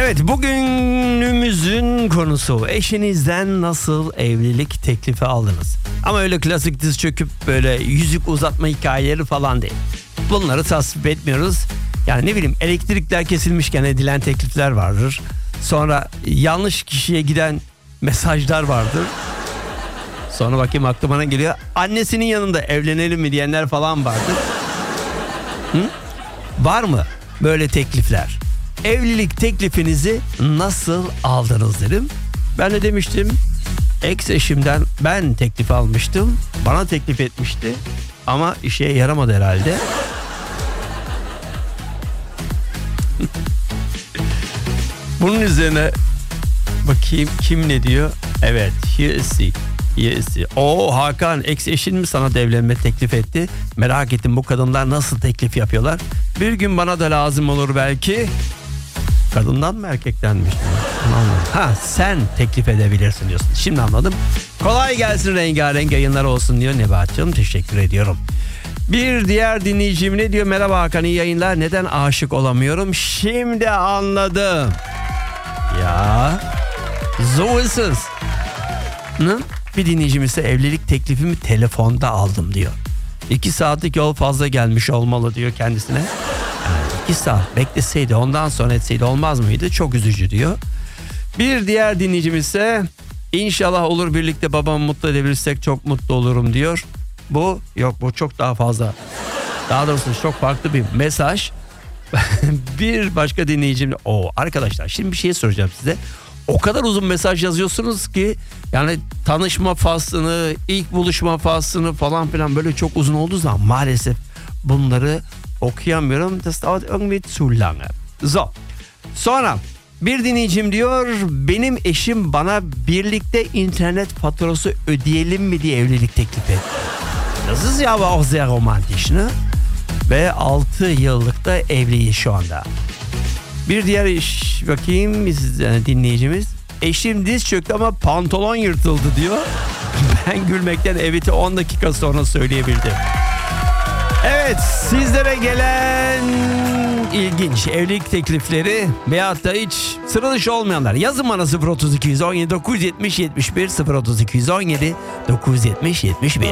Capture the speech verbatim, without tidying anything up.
Evet, bugünümüzün konusu eşinizden nasıl evlilik teklifi aldınız? Ama öyle klasik diz çöküp böyle yüzük uzatma hikayeleri falan değil. Bunları tasvip etmiyoruz. Yani ne bileyim, elektrikler kesilmişken edilen teklifler vardır. Sonra yanlış kişiye giden mesajlar vardır. Sonra bakayım aklıma ne geliyor. Annesinin yanında evlenelim mi diyenler falan vardır. Hı? Var mı böyle teklifler? Evlilik teklifinizi nasıl aldınız dedim. Ben de demiştim, ex eşimden ben teklif almıştım. Bana teklif etmişti ama işe yaramadı herhalde. Bunun üzerine bakayım kim ne diyor. Evet, here is he. Here is he. Oo Hakan, ex eşin mi sana da evlenme teklif etti? Merak ettim, bu kadınlar nasıl teklif yapıyorlar? Bir gün bana da lazım olur belki. Kadından mı erkektenmiş? Ha, sen teklif edebilirsin diyorsun. Şimdi anladım. Kolay gelsin, rengarenk yayınlar olsun diyor Nebahat'cığım. Teşekkür ediyorum. Bir diğer dinleyicim ne diyor? Merhaba Hakan, iyi yayınlar. Neden aşık olamıyorum? Şimdi anladım. Ya so ist es. Hı? Bir dinleyicim ise evlilik teklifimi telefonda aldım diyor. İki saatlik yol fazla gelmiş olmalı diyor kendisine. Yani iki saat bekleseydi, ondan sonra etseydi olmaz mıydı? Çok üzücü diyor. Bir diğer dinleyicim ise inşallah olur, birlikte babamı mutlu edebilirsek çok mutlu olurum diyor. Bu yok, bu çok daha fazla. Daha doğrusu çok farklı bir mesaj. Bir başka dinleyicim, o arkadaşlar şimdi bir şey soracağım size. O kadar uzun mesaj yazıyorsunuz ki yani tanışma faslını, ilk buluşma faslını falan filan böyle çok uzun olduğu zaman maalesef bunları okuyamıyorum. Das dauert irgendwie zu lange. So. Sonra bir dinleyicim diyor, benim eşim bana birlikte internet faturası ödeyelim mi diye evlilik teklif etti. Das ist ja aber auch sehr romantisch, ne? Ve altı yıllık da evliyiz şu anda. Bir diğer iş bakayım biz dinleyicimiz. Eşim diz çöktü ama pantolon yırtıldı diyor. Ben gülmekten evet'i on dakika sonra söyleyebildim. Evet, sizlere gelen ilginç evlilik teklifleri veyahut da hiç sıra dışı olmayanlar yazın bana. Sıfır otuz iki yüz on yedi dokuz yüz yetmiş yetmiş bir sıfır otuz iki yüz on yedi dokuz yüz yetmiş yetmiş bir.